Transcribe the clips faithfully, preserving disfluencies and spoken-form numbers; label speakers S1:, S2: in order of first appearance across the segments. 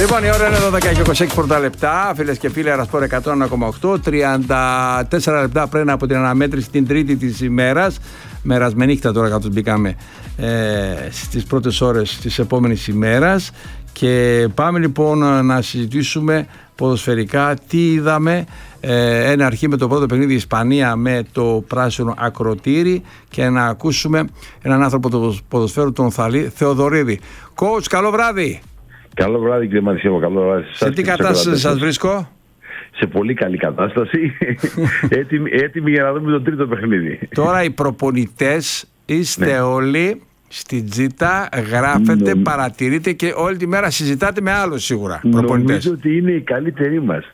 S1: Λοιπόν, η ώρα είναι δώδεκα και είκοσι έξι πρώτα λεπτά. Φίλες και φίλοι, Αρασπορ εκατό ένα κόμμα οκτώ. τριάντα τέσσερα λεπτά πριν από την αναμέτρηση την τρίτη της ημέρας. Μέρας με νύχτα τώρα, καθώς μπήκαμε ε, στις πρώτες ώρες της επόμενης ημέρας. Και πάμε λοιπόν να συζητήσουμε ποδοσφαιρικά τι είδαμε. Ε, ένα αρχή με το πρώτο παιχνίδι Ισπανία με το πράσινο ακροτήρι και να ακούσουμε έναν άνθρωπο του ποδοσφαίρου, τον Θαλή Θεοδωρίδη. Coach, καλό βράδυ.
S2: Καλό βράδυ κύριε Μαρισιέβο, καλό βράδυ.
S1: Σε τι κατάσταση σας βρίσκω?
S2: Σε πολύ καλή κατάσταση. έτοιμοι, έτοιμοι για να δούμε το τρίτο παιχνίδι.
S1: Τώρα οι προπονητές είστε ναι. όλοι στην τζίτα, γράφετε, Νομ... παρατηρείτε και όλη τη μέρα συζητάτε με άλλους σίγουρα προπονητές.
S2: Νομίζω ότι είναι οι καλύτεροι μας.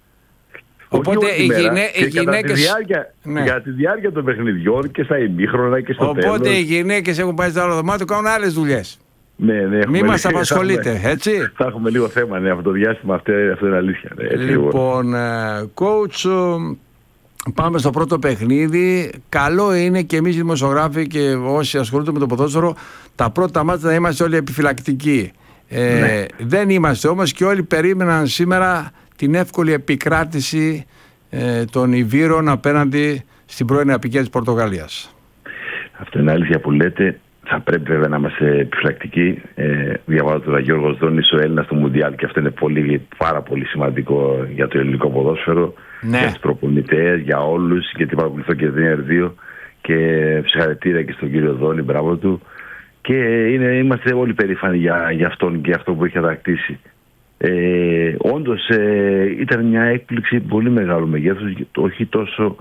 S1: Οπότε οι, γυναί... οι γυναίκες...
S2: Τη διάρκεια... ναι. Για τη διάρκεια των παιχνιδιών και στα ημίχρονα και στο
S1: Οπότε
S2: τέλος.
S1: Οπότε οι γυναίκες έχουν πάει στο άλλο δωμάτιο, κάνουν άλλες δουλειές.
S2: Ναι, ναι,
S1: μη μας απασχολείτε,
S2: θα
S1: έτσι.
S2: Θα έχουμε λίγο θέμα, ναι, από το διάστημα αυτό, αυτό είναι αλήθεια. Ναι, έτσι,
S1: λοιπόν, coach, πάμε στο πρώτο παιχνίδι. Καλό είναι και εμείς οι δημοσιογράφοι και όσοι ασχολούνται με το ποδόσφαιρο, τα πρώτα μάτια να είμαστε όλοι επιφυλακτικοί. Ε, ναι. Δεν είμαστε όμως και όλοι περίμεναν σήμερα την εύκολη επικράτηση ε, των Ιβύρων απέναντι στην πρώην απικία της Πορτογαλίας.
S2: Αυτό είναι αλήθεια που λέτε. Θα πρέπει βέβαια να είμαστε επιφυλακτικοί. Ε, διαβάζω τώρα Γιώργος Δόνης, ο Έλληνας στο Μουντιάλ, και αυτό είναι πολύ, πάρα πολύ σημαντικό για το ελληνικό ποδόσφαιρο, ναι. για τους προπονητές, για όλους, γιατί παρακολουθώ και την Ερ δύο και συγχαρητήρια και στον κύριο Δόνη, μπράβο του. Και είναι, είμαστε όλοι περήφανοι για, για αυτόν και αυτό που έχει κατακτήσει. Ε, όντως ε, ήταν μια έκπληξη πολύ μεγάλου μεγέθους, όχι τόσο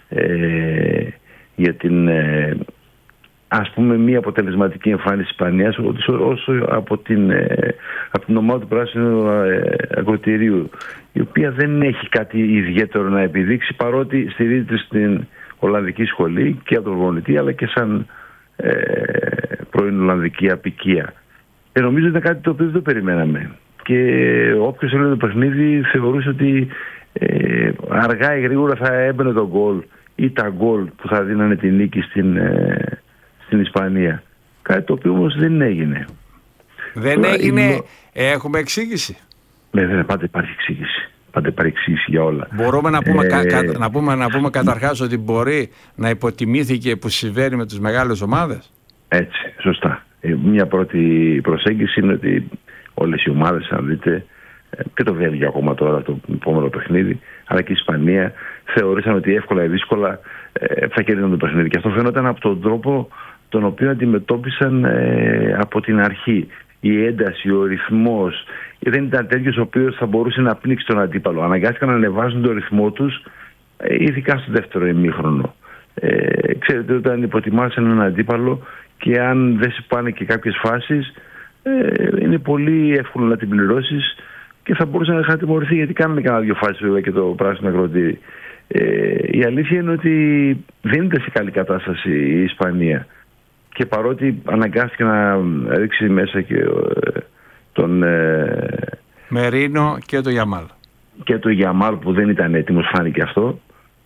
S2: ε, για την... Ε, ας πούμε μία αποτελεσματική εμφάνιση Ισπανίας όσο από την, από την ομάδα του πράσινου ακροτηρίου, η οποία δεν έχει κάτι ιδιαίτερο να επιδείξει, παρότι στηρίζεται στην Ολλανδική σχολή και από τον προπονητή αλλά και σαν ε, πρώην Ολλανδική απικία. Ε, νομίζω ήταν κάτι το οποίο δεν το περιμέναμε και όποιος έλεγε το παιχνίδι θεωρούσε ότι ε, αργά ή γρήγορα θα έμπαινε το γκολ ή τα γκολ που θα δίνανε τη νίκη στην ε, στην Ισπανία. Κάτι το οποίο όμως δεν έγινε.
S1: Δεν Τώρα, έγινε. Είναι... Έχουμε εξήγηση.
S2: Ναι, δεν πάντα υπάρχει εξήγηση. Πάντα υπάρχει εξήγηση για όλα.
S1: Μπορούμε να πούμε,
S2: ε...
S1: κα, κα, να πούμε, να πούμε καταρχάς ότι μπορεί να υποτιμήθηκε που συμβαίνει με τις μεγάλες ομάδες.
S2: Έτσι, σωστά. Ε, μια πρώτη προσέγγιση είναι ότι όλες οι ομάδες, αν δείτε, και το Βέλγιο ακόμα τώρα το επόμενο παιχνίδι, αλλά και η Ισπανία, θεωρήσαν ότι εύκολα ή δύσκολα ε, θα κέρδισαν το παιχνίδι. Και αυτό φαίνονταν από τον τρόπο τον οποίο αντιμετώπισαν ε, από την αρχή. Η ένταση, ο ρυθμός δεν ήταν τέτοιος ο οποίος θα μπορούσε να πνίξει τον αντίπαλο. Αναγκάστηκαν να ανεβάζουν τον ρυθμό τους, ε, ειδικά στο δεύτερο ημίχρονο. Ε, ξέρετε, όταν υποτιμάς έναν αντίπαλο και αν δεν σε πάνε και κάποιες φάσεις, ε, είναι πολύ εύκολο να την πληρώσεις. Και θα μπορούσε να είχα τιμωρηθεί, γιατί κάνανε κανένα δύο φάσεις βέβαια και το πράσινο ακροτήρι. Ε, η αλήθεια είναι ότι δεν ήταν σε καλή κατάσταση η Ισπανία. Και παρότι αναγκάστηκε να ρίξει μέσα και ε, τον ε,
S1: Μερίνο και το Γιαμάλ. Και
S2: το Γιαμάλ που δεν ήταν έτοιμος, φάνηκε αυτό.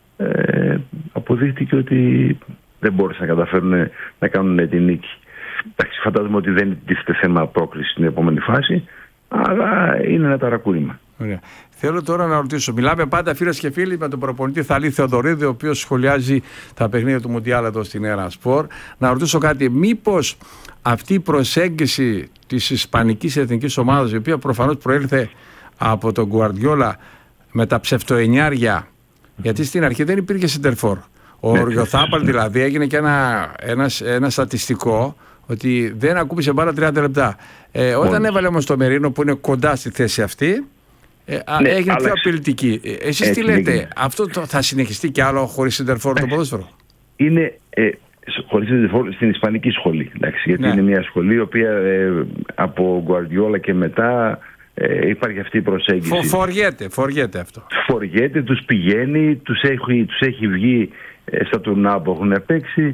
S2: Ε, αποδείχτηκε ότι δεν μπόρεσαν να καταφέρουν να κάνουν την νίκη. Εντάξει, φαντάζομαι ότι δεν τίθεται θέμα πρόκληση στην επόμενη φάση. Αλλά είναι ένα ταρακούνημα.
S1: Ωραία. Θέλω τώρα να ρωτήσω. Μιλάμε πάντα φίλες και φίλοι με τον προπονητή Θαλή Θεοδωρίδη, ο οποίος σχολιάζει τα παιχνίδια του Μουντιάλ εδώ στην Αρασπορ. Να ρωτήσω κάτι. Μήπως αυτή η προσέγγιση της Ισπανικής εθνικής ομάδας, η οποία προφανώς προήλθε από τον Γκουαρδιόλα με τα ψευτοενιάρια, γιατί στην αρχή δεν υπήρχε σεντερφόρ. Ο Ριοθάπαλ δηλαδή έγινε και ένα, ένα, ένα στατιστικό ότι δεν ακούμπησε μπάλα τριάντα λεπτά. Ε, όταν έβαλε όμως το Μερίνο που είναι κοντά στη θέση αυτή, ε, ναι, έγινε πιο απειλητική. Ε, εσείς έτσι τι λέτε, είναι. Αυτό το, θα συνεχιστεί κι άλλο χωρίς σεντερφόρ το ποδόσφαιρο?
S2: Είναι ε, χωρίς σεντερφόρ στην Ισπανική σχολή. Εντάξει, γιατί ναι. είναι μια σχολή η οποία ε, από Γκουαρδιόλα και μετά ε, υπάρχει αυτή η προσέγγιση.
S1: Φο, φοριέται, φοριέται αυτό.
S2: Φοριέται, τους πηγαίνει, τους έχει, τους έχει βγει ε, στα τουρνά που έχουν παίξει.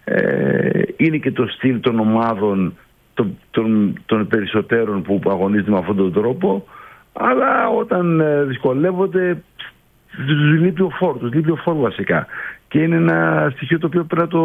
S2: Ε, είναι και το στυλ των ομάδων των, των, των περισσότερων που αγωνίζονται με αυτόν τον τρόπο, αλλά όταν ε, δυσκολεύονται τους λείπει ο φόρ, τους λείπει ο φόρ βασικά, και είναι ένα στοιχείο το οποίο πρέπει να το